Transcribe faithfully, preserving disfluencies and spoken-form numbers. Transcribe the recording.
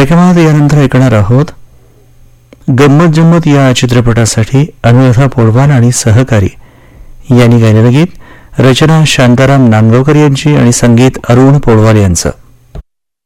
कार्यक्रमात यानंतर ऐकणार आहोत गंमत जम्मत या चित्रपटासाठी अनुराधा पौडवाल आणि सहकारी यांनी गायलेलं गीत. रचना शांताराम नांदगावकर यांची आणि संगीत अरुण पौडवाल यांचं.